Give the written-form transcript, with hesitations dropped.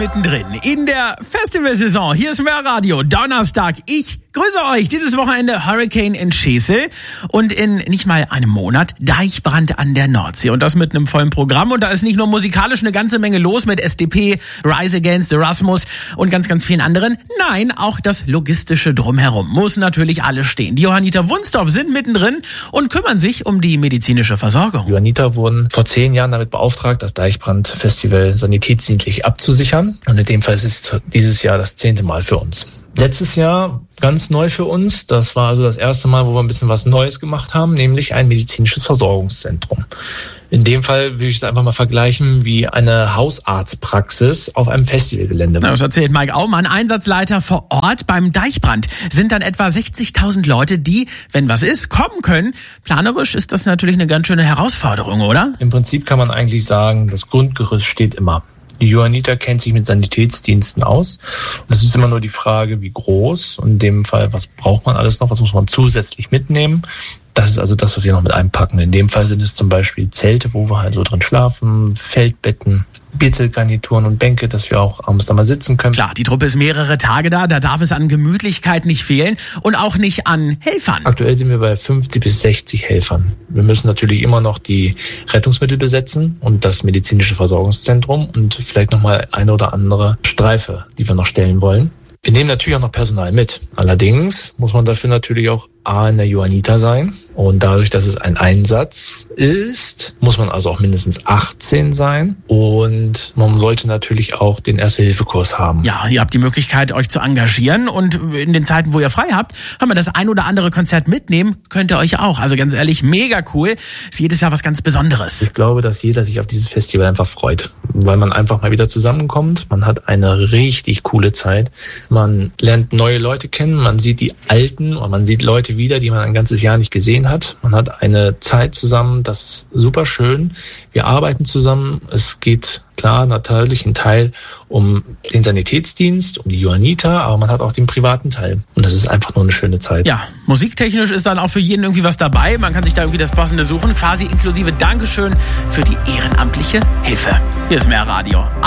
mittendrin in der Festivalsaison. Hier ist Mehr Radio, Donnerstag. Ich grüße euch. Dieses Wochenende Hurricane in Schesel und in nicht mal einem Monat Deichbrand an der Nordsee. Und das mit einem vollen Programm. Und da ist nicht nur musikalisch eine ganze Menge los mit SDP, Rise Against, Erasmus und ganz, ganz vielen anderen. Nein, auch das Logistische drumherum muss natürlich alles stehen. Die Johanniter Wunstorf sind mittendrin und kümmern sich um die medizinische Versorgung. Die Johanniter wurden vor 10 Jahren damit beauftragt, das Deichbrand-Festival sanitätsdienstlich abzusichern. Und in dem Fall ist es dieses Jahr das 10. Mal für uns. Letztes Jahr ganz neu für uns. Das war also das erste Mal, wo wir ein bisschen was Neues gemacht haben, nämlich ein medizinisches Versorgungszentrum. In dem Fall würde ich es einfach mal vergleichen wie eine Hausarztpraxis auf einem Festivalgelände. Das erzählt Mike Aumann, Einsatzleiter vor Ort beim Deichbrand. Sind dann etwa 60.000 Leute, die, wenn was ist, kommen können. Planerisch ist das natürlich eine ganz schöne Herausforderung, oder? Im Prinzip kann man eigentlich sagen, das Grundgerüst steht immer. Die Johanniter kennt sich mit Sanitätsdiensten aus. Und es ist immer nur die Frage, wie groß. Und in dem Fall, was braucht man alles noch? Was muss man zusätzlich mitnehmen? Das ist also das, was wir noch mit einpacken. In dem Fall sind es zum Beispiel Zelte, wo wir halt so drin schlafen, Feldbetten, Bierzeltgarnituren und Bänke, dass wir auch abends da mal sitzen können. Klar, die Truppe ist mehrere Tage da darf es an Gemütlichkeit nicht fehlen und auch nicht an Helfern. Aktuell sind wir bei 50 bis 60 Helfern. Wir müssen natürlich immer noch die Rettungsmittel besetzen und das medizinische Versorgungszentrum und vielleicht nochmal eine oder andere Streife, die wir noch stellen wollen. Wir nehmen natürlich auch noch Personal mit. Allerdings muss man dafür natürlich auch in der Johanniter sein. Und dadurch, dass es ein Einsatz ist, muss man also auch mindestens 18 sein. Und man sollte natürlich auch den Erste-Hilfe-Kurs haben. Ja, ihr habt die Möglichkeit, euch zu engagieren. Und in den Zeiten, wo ihr frei habt, können wir das ein oder andere Konzert mitnehmen. Könnt ihr euch auch. Also ganz ehrlich, mega cool. Ist jedes Jahr was ganz Besonderes. Ich glaube, dass jeder sich auf dieses Festival einfach freut. Weil man einfach mal wieder zusammenkommt. Man hat eine richtig coole Zeit. Man lernt neue Leute kennen. Man sieht die Alten und man sieht Leute wieder, die man ein ganzes Jahr nicht gesehen hat. Man hat eine Zeit zusammen, das ist super schön. Wir arbeiten zusammen. Es geht klar natürlich ein Teil um den Sanitätsdienst, um die Johanniter, aber man hat auch den privaten Teil. Und das ist einfach nur eine schöne Zeit. Ja, musiktechnisch ist dann auch für jeden irgendwie was dabei. Man kann sich da irgendwie das Passende suchen, quasi inklusive Dankeschön für die ehrenamtliche Hilfe. Hier ist Mehr Radio.